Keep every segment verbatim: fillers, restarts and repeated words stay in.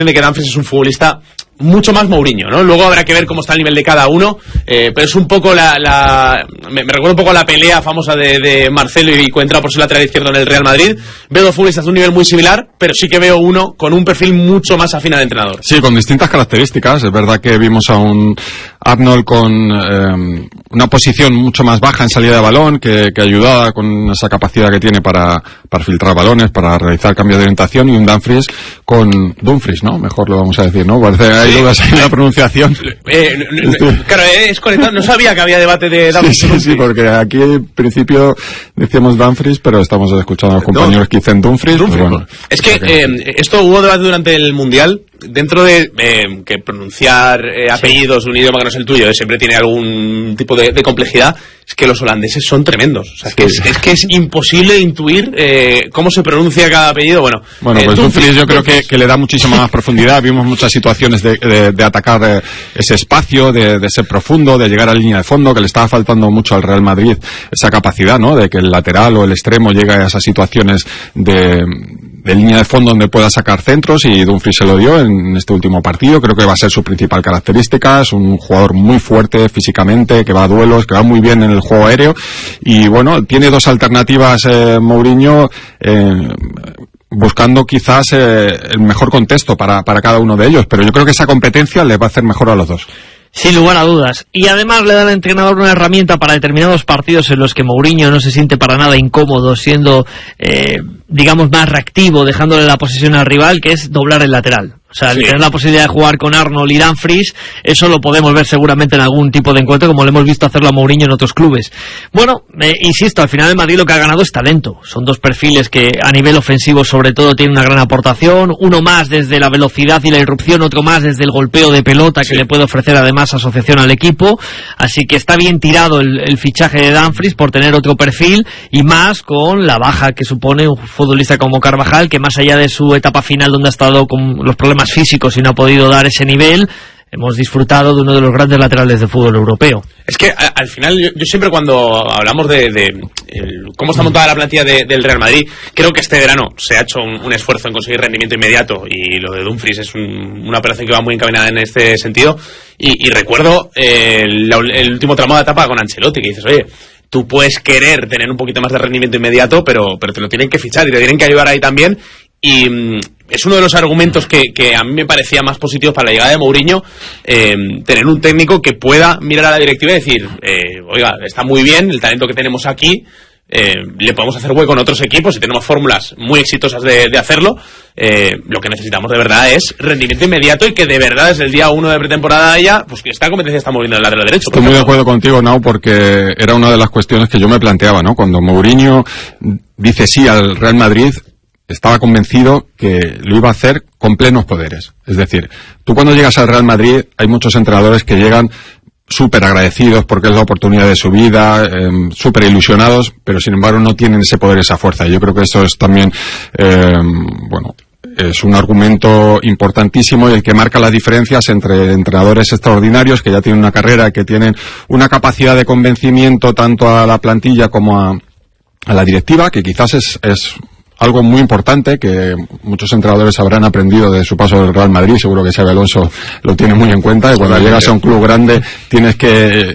de que Dumfries es un futbolista mucho más Mourinho, ¿no? Luego habrá que ver cómo está el nivel de cada uno, eh, pero es un poco la... la me, me recuerda un poco a la pelea famosa de, de Marcelo y Coentrao por su lateral izquierdo en el Real Madrid. Veo dos futbolistas de un nivel muy similar, pero sí que veo uno con un perfil mucho más afín al entrenador. Sí, con distintas características. Es verdad que vimos a un Arnold con eh, una posición mucho más baja en salida de balón, que, que ayudaba con esa capacidad que tiene para, para filtrar balones, para realizar cambios de orientación, y un Dumfries con... Dumfries, ¿no? Mejor lo vamos a decir, ¿no? Parece que hay dudas en la pronunciación. Eh, no, no, claro, es conectado. No sabía que había debate de Dumfries. Sí, sí, sí, porque aquí en principio decíamos Dumfries, pero estamos escuchando a los compañeros que dicen Dumfries. Dumfries. Pues bueno, es que eh, esto hubo debate durante el Mundial, dentro de eh, que pronunciar eh, apellidos de un idioma que no es el tuyo eh, siempre tiene algún tipo de, de complejidad. Es que los holandeses son tremendos. O sea, es que es, es que es imposible intuir eh, cómo se pronuncia cada apellido. Bueno, bueno eh, pues Dumfries, Dumfries yo creo que, que le da muchísima más profundidad. Vimos muchas situaciones de, de, de atacar eh, ese espacio, de, de ser profundo, de llegar a la línea de fondo, que le estaba faltando mucho al Real Madrid esa capacidad, ¿no? De que el lateral o el extremo llegue a esas situaciones de... de línea de fondo donde pueda sacar centros, y Dumfries se lo dio en este último partido. Creo que va a ser su principal característica. Es un jugador muy fuerte físicamente, que va a duelos, que va muy bien en el juego aéreo, y bueno, tiene dos alternativas eh, Mourinho, eh, buscando quizás eh, el mejor contexto para, para cada uno de ellos, pero yo creo que esa competencia les va a hacer mejor a los dos. Sin lugar a dudas. Y además le da al entrenador una herramienta para determinados partidos en los que Mourinho no se siente para nada incómodo, siendo, eh, digamos, más reactivo, dejándole la posesión al rival, que es doblar el lateral. O sea, sí. Tener la posibilidad de jugar con Arnold y Dumfries, eso lo podemos ver seguramente en algún tipo de encuentro, como lo hemos visto hacerlo a Mourinho en otros clubes. Bueno, eh, insisto, al final el Madrid lo que ha ganado es talento. Son dos perfiles que a nivel ofensivo sobre todo tienen una gran aportación. Uno más desde la velocidad y la irrupción, otro más desde el golpeo de pelota, sí, que le puede ofrecer además asociación al equipo. Así que está bien tirado el, el fichaje de Dumfries por tener otro perfil, y más con la baja que supone un futbolista como Carvajal, que más allá de su etapa final donde ha estado con los problemas físicos y no ha podido dar ese nivel, hemos disfrutado de uno de los grandes laterales del fútbol europeo. Es que a, al final yo, yo siempre cuando hablamos de, de el, cómo está montada la plantilla de, del Real Madrid, creo que este verano se ha hecho un, un esfuerzo en conseguir rendimiento inmediato, y lo de Dumfries es un, una operación que va muy encaminada en este sentido, y, y recuerdo eh, el, el último tramo de etapa con Ancelotti, que dices, oye, tú puedes querer tener un poquito más de rendimiento inmediato, pero, pero te lo tienen que fichar y te tienen que ayudar ahí también. Y mm, es uno de los argumentos que, que a mí me parecía más positivos para la llegada de Mourinho, eh, tener un técnico que pueda mirar a la directiva y decir, eh, oiga, está muy bien el talento que tenemos aquí, eh, le podemos hacer hueco en otros equipos y tenemos fórmulas muy exitosas de, de hacerlo. Eh, lo que necesitamos de verdad es rendimiento inmediato, y que de verdad desde el día uno de pretemporada ya, pues que esta competencia está moviendo el lateral derecho. Estoy muy de acuerdo contigo, Nau, porque era una de las cuestiones que yo me planteaba, ¿no? Cuando Mourinho dice sí al Real Madrid, estaba convencido que lo iba a hacer con plenos poderes. Es decir, tú cuando llegas al Real Madrid, hay muchos entrenadores que llegan súper agradecidos porque es la oportunidad de su vida, eh, súper ilusionados, pero sin embargo no tienen ese poder, esa fuerza. Y yo creo que eso es también, eh, bueno, es un argumento importantísimo, y el que marca las diferencias entre entrenadores extraordinarios que ya tienen una carrera, que tienen una capacidad de convencimiento tanto a la plantilla como a, a la directiva, que quizás es, es algo muy importante que muchos entrenadores habrán aprendido de su paso del Real Madrid. Seguro que Xabi Alonso lo tiene muy en cuenta, y cuando sí, llegas a un club grande tienes que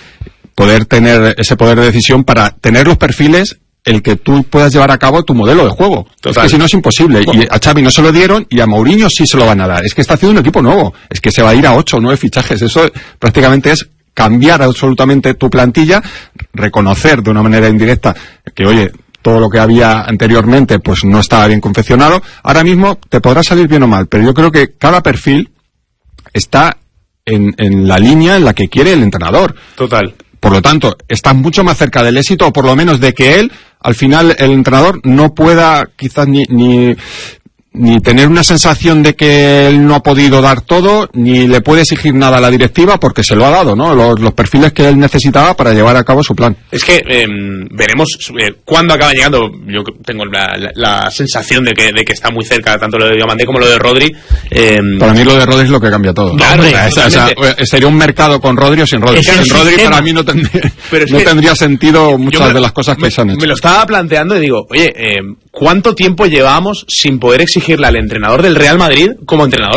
poder tener ese poder de decisión para tener los perfiles el que tú puedas llevar a cabo tu modelo de juego. Total. Es que si no es imposible. Y a Xavi no se lo dieron, y a Mourinho sí se lo van a dar. Es que está haciendo un equipo nuevo. Es que se va a ir a ocho o nueve fichajes. Eso prácticamente es cambiar absolutamente tu plantilla, reconocer de una manera indirecta que, oye, todo lo que había anteriormente pues no estaba bien confeccionado. Ahora mismo te podrá salir bien o mal, pero yo creo que cada perfil está en, en la línea en la que quiere el entrenador. Total. Por lo tanto, está mucho más cerca del éxito, o por lo menos de que él, al final, el entrenador no pueda quizás ni, ni, ni tener una sensación de que él no ha podido dar todo, ni le puede exigir nada a la directiva, porque se lo ha dado, ¿no? Los, los perfiles que él necesitaba para llevar a cabo su plan. Es que eh, veremos eh, cuándo acaba llegando. Yo tengo la, la, la sensación de que, de que está muy cerca, tanto lo de Diamandé como lo de Rodri. Eh, para mí lo de Rodri es lo que cambia todo. Claro, o sea, o sea, o sea, sería un mercado con Rodri o sin Rodri. Sin Rodri sistema. Para mí no, tendría, es no tendría sentido muchas me, de las cosas que me, se han hecho. Me lo estaba planteando y digo, oye, eh, ¿cuánto tiempo llevamos sin poder exigirle al entrenador del Real Madrid como entrenador